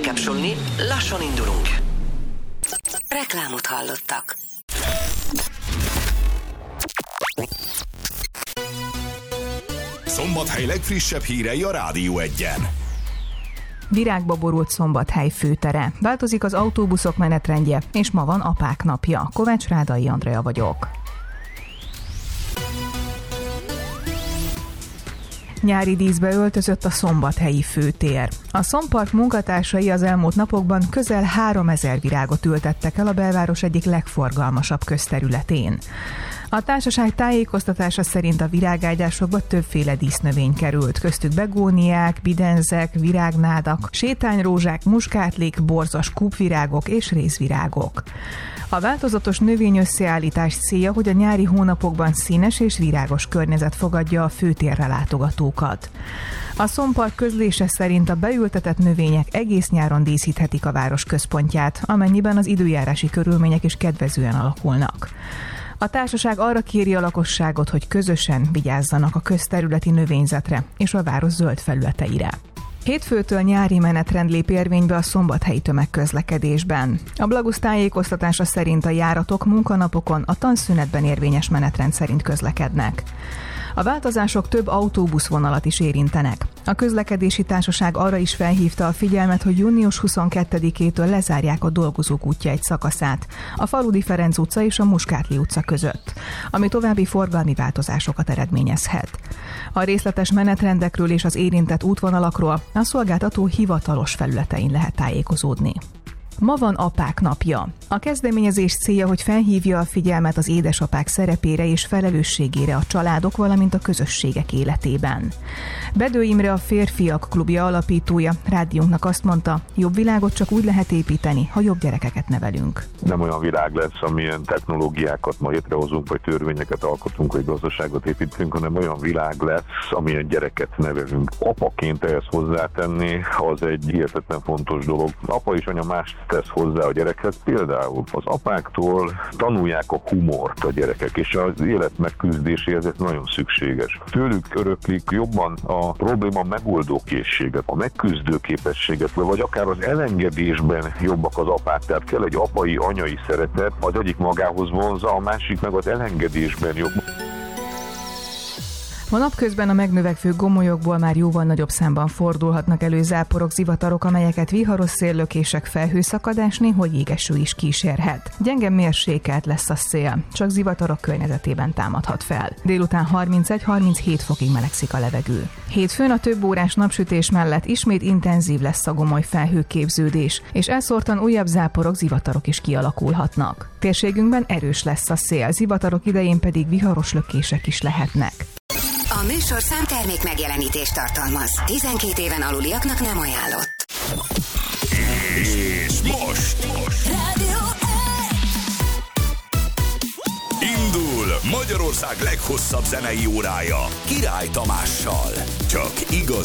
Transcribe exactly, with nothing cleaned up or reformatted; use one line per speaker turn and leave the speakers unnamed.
bekapcsolni, lassan indulunk.
Reklámot hallottak.
Szombathely legfrissebb hírei a Rádió Egyen.
Virágba borult Szombathely főtere. Változik az autóbuszok menetrendje, és ma van Apák napja. Kovács Rádai Andrea vagyok. Nyári díszbe öltözött a szombathelyi főtér. A Szompark munkatársai az elmúlt napokban közel háromezer virágot ültettek el a belváros egyik legforgalmasabb közterületén. A társaság tájékoztatása szerint a virágágyásokba többféle dísznövény került, köztük begóniák, bidenzek, virágnádak, sétányrózsák, muskátlik, borzas kúpvirágok és rézvirágok. A változatos növényösszeállítás célja, hogy a nyári hónapokban színes és virágos környezet fogadja a főtérre látogatókat. A Szompark közlése szerint a beültetett növények egész nyáron díszíthetik a város központját, amennyiben az időjárási körülmények is kedvezően alakulnak. A társaság arra kéri a lakosságot, hogy közösen vigyázzanak a közterületi növényzetre és a város zöld felületeire. Hétfőtől nyári menetrend lép érvénybe a szombathelyi tömegközlekedésben. A Blagusz tájékoztatása szerint a járatok munkanapokon a tanszünetben érvényes menetrend szerint közlekednek. A változások több autóbuszvonalat is érintenek. A közlekedési társaság arra is felhívta a figyelmet, hogy június huszonkettedikétől lezárják a Dolgozók útja egy szakaszát, a Faludi Ferenc utca és a Muskátli utca között, ami további forgalmi változásokat eredményezhet. A részletes menetrendekről és az érintett útvonalakról a szolgáltató hivatalos felületein lehet tájékozódni. Ma van Apák napja. A kezdeményezés célja, hogy felhívja a figyelmet az édesapák szerepére és felelősségére a családok, valamint a közösségek életében. Bedő Imre, a Férfiak Klubja alapítója rádiónknak azt mondta, jobb világot csak úgy lehet építeni, ha jobb gyerekeket nevelünk.
Nem olyan világ lesz, amilyen technológiákat ma létrehozunk, vagy törvényeket alkotunk, vagy gazdaságot építünk, hanem olyan világ lesz, amilyen gyereket nevelünk. Apaként ehhez hozzátenni, az egy hihetetlen fontos dolog. Apa és anya más tesz hozzá a gyerekhez. Például az apáktól tanulják a humort a gyerekek, és az élet megküzdéséhez ez nagyon szükséges. Tőlük öröklik jobban a probléma megoldó készséget, a megküzdő képességet, vagy akár az elengedésben jobbak az apák. Tehát kell egy apai, anyai szeretet, az egyik magához vonzza, a másik meg az elengedésben jobb.
Ma napközben a megnövekvő gomolyokból már jóval nagyobb számban fordulhatnak elő záporok, zivatarok, amelyeket viharos széllökések, felhőszakadás, néhogy jégeső is kísérhet. Gyenge mérsékelt lesz a szél, csak zivatarok környezetében támadhat fel. Délután harmincegy-harminchét fokig melegszik a levegő. Hétfőn a több órás napsütés mellett ismét intenzív lesz a gomoly felhőképződés, és elszórtan újabb záporok, zivatarok is kialakulhatnak. Térségünkben erős lesz a szél, zivatarok idején pedig viharos lökések is lehetnek.
A műsor számtermék megjelenítést tartalmaz. tizenkét éven aluliaknak nem ajánlott.
És most, most.
Rádió
Indul Magyarország leghosszabb zenei órája Király Tamással. Csak igazi